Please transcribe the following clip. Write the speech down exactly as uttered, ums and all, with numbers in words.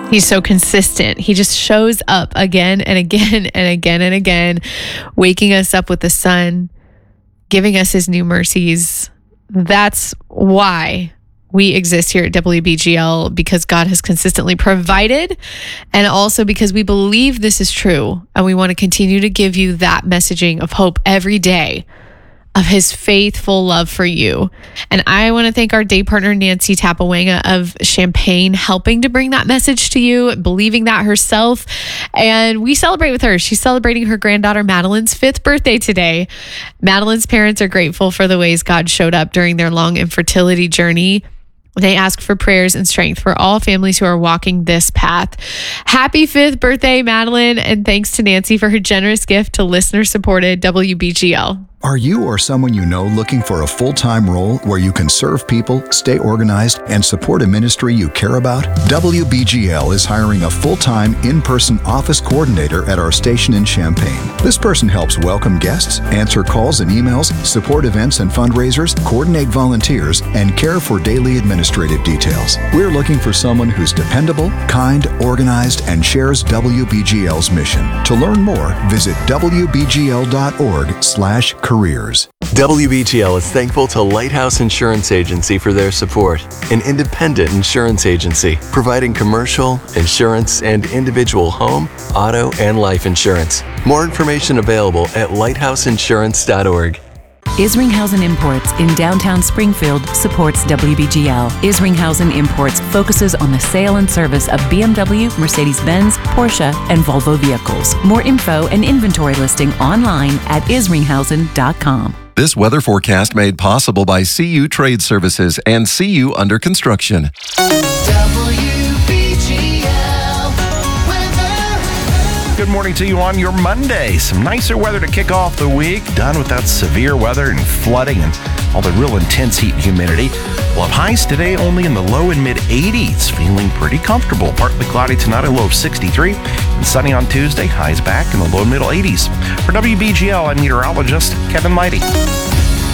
He's so consistent. He just shows up again and again and again and again, waking us up with the sun, giving us his new mercies. That's why we exist here at W B G L, because God has consistently provided, and also because we believe this is true. And we want to continue to give you that messaging of hope every day, of his faithful love for you. And I want to thank our day partner, Nancy Tapawanga of Champaign, helping to bring that message to you, believing that herself. And we celebrate with her. She's celebrating her granddaughter Madeline's fifth birthday today. Madeline's parents are grateful for the ways God showed up during their long infertility journey. They ask for prayers and strength for all families who are walking this path. Happy fifth birthday, Madeline, and thanks to Nancy for her generous gift to listener-supported W B G L. Are you or someone you know looking for a full-time role where you can serve people, stay organized, and support a ministry you care about? W B G L is hiring a full-time, in-person office coordinator at our station in Champaign. This person helps welcome guests, answer calls and emails, support events and fundraisers, coordinate volunteers, and care for daily administrative details. We're looking for someone who's dependable, kind, organized, and shares W B G L's mission. To learn more, visit w b g l dot org slash careers. W B G L is thankful to Lighthouse Insurance Agency for their support, an independent insurance agency providing commercial, insurance, and individual home, auto, and life insurance. More information available at lighthouse insurance dot org. Isringhausen Imports in downtown Springfield supports W B G L. Isringhausen Imports focuses on the sale and service of B M W, Mercedes-Benz, Porsche, and Volvo vehicles. More info and inventory listing online at isringhausen dot com. This weather forecast made possible by C U Trade Services and C U Under Construction. Good morning to you on your Monday. Some nicer weather to kick off the week. Done with that severe weather and flooding and all the real intense heat and humidity. We'll have highs today only in the low and mid eighties. Feeling pretty comfortable. Partly cloudy tonight, a low of sixty-three. And sunny on Tuesday, highs back in the low and middle eighties. For W B G L, I'm meteorologist Kevin Leidy.